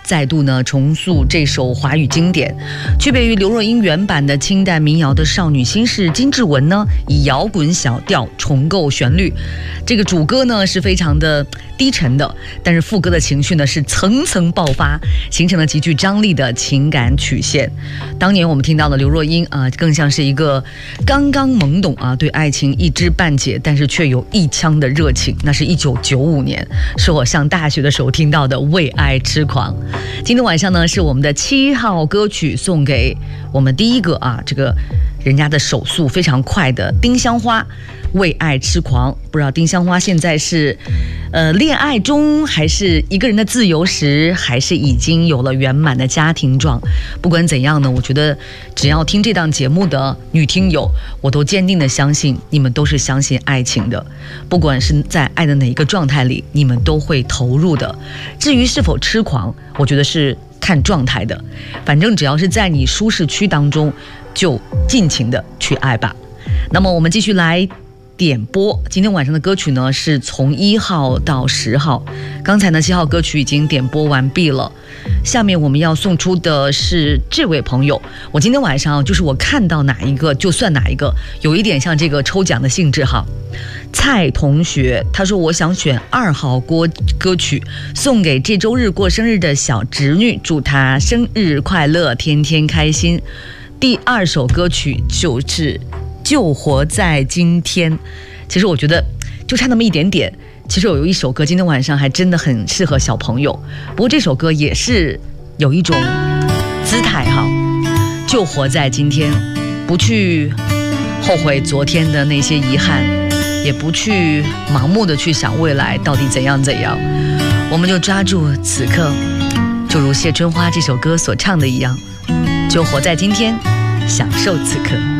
再度呢重塑这首华语经典。区别于刘若英原版的清代民谣的少女心事，金志文呢以摇滚小调重构旋律。这个主歌呢是非常的低沉的，但是副歌的情绪呢是层层爆发，形成了极具张力的情感曲线。当年我们听到的刘若英更像是一个刚刚懵懂对爱情一知半解，但是却有一腔的热情。那是1995年，是我上大学的时候听到的《为爱痴狂》。今天晚上呢是我们的7号歌曲，送给我们第一个这个人家的手速非常快的丁香花，为爱痴狂。不知道丁香花现在是恋爱中，还是一个人的自由时，还是已经有了圆满的家庭状。不管怎样呢，我觉得只要听这档节目的女听友，我都坚定的相信你们都是相信爱情的，不管是在爱的哪一个状态里，你们都会投入的。至于是否痴狂，我觉得是看状态的，反正只要是在你舒适区当中，就尽情的去爱吧。那么我们继续来点播今天晚上的歌曲呢，是从1号到10号。刚才呢7号歌曲已经点播完毕了，下面我们要送出的是这位朋友。我今天晚上就是我看到哪一个就算哪一个，有一点像这个抽奖的性质哈。蔡同学他说，我想选2号歌曲，送给这周日过生日的小侄女，祝她生日快乐，天天开心。第2首歌曲就是就活在今天。其实我觉得就差那么一点点，其实我有一首歌今天晚上还真的很适合小朋友，不过这首歌也是有一种姿态哈，就活在今天，不去后悔昨天的那些遗憾，也不去盲目的去想未来到底怎样，我们就抓住此刻，就如谢春花这首歌所唱的一样，就活在今天，享受此刻。